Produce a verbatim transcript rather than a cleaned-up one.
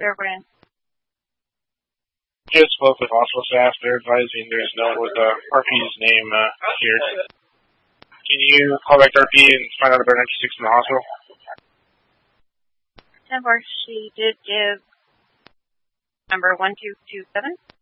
They're brand. Just spoke with hospital staff. They're advising there's no with uh, R P's name uh, here. Can you call back to R P and find out about ninety-six in the hospital? ten four, she did give number one two two seven.